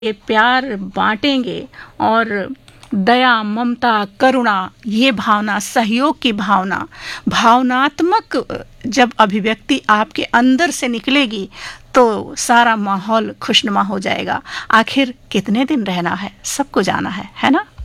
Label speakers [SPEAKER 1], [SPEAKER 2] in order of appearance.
[SPEAKER 1] ये प्यार बांटेंगे और दया, ममता, करुणा, ये भावना, सहयोग की भावना, भावनात्मक जब अभिव्यक्ति आपके अंदर से निकलेगी तो सारा माहौल खुशनुमा हो जाएगा। आखिर कितने दिन रहना है, सबको जाना है ना।